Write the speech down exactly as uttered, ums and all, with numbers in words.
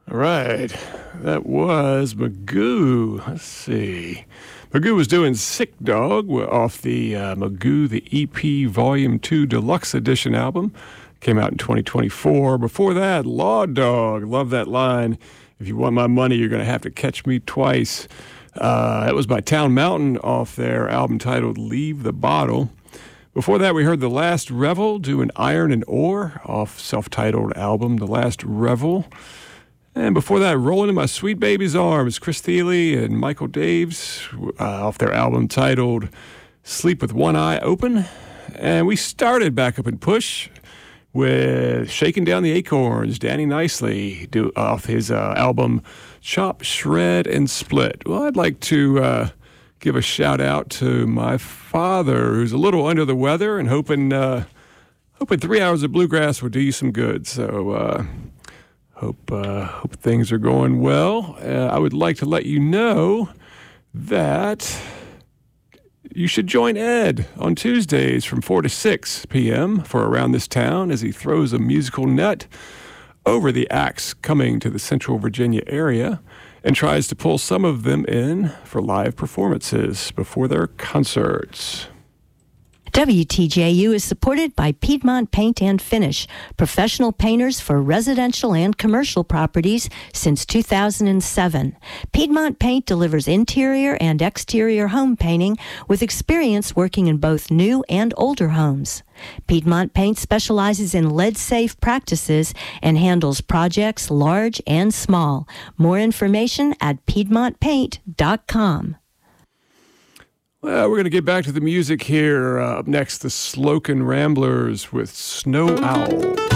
All right, that was Magoo. Let's see. Magoo was doing Sick Dog off the uh, Magoo, the E P Volume two Deluxe Edition album. Came out in twenty twenty-four. Before that, Law Dog. Love that line. If you want my money, you're going to have to catch me twice. Uh, that was by Town Mountain off their album titled Leave the Bottle. Before that, we heard The Last Revel doing Iron and Ore off self-titled album The Last Revel. And before that, Rolling in My Sweet Baby's Arms, Chris Thile and Michael Daves uh, off their album titled Sleep with One Eye Open. And we started back up in Push with Shaking Down the Acorns, Danny Nicely, do, off his uh, album Chop, Shred, and Split. Well, I'd like to uh, give a shout out to my father, who's a little under the weather and hoping, uh, hoping three hours of bluegrass will do you some good. So, uh, Hope uh, hope things are going well. Uh, I would like to let you know that you should join Ed on Tuesdays from four to six p.m. for Around This Town as he throws a musical net over the acts coming to the Central Virginia area and tries to pull some of them in for live performances before their concerts. W T J U is supported by Piedmont Paint and Finish, professional painters for residential and commercial properties since two thousand seven. Piedmont Paint delivers interior and exterior home painting with experience working in both new and older homes. Piedmont Paint specializes in lead-safe practices and handles projects large and small. More information at piedmont paint dot com. Well, we're going to get back to the music here. Uh, up next, the Slocan Ramblers with Snow Owl.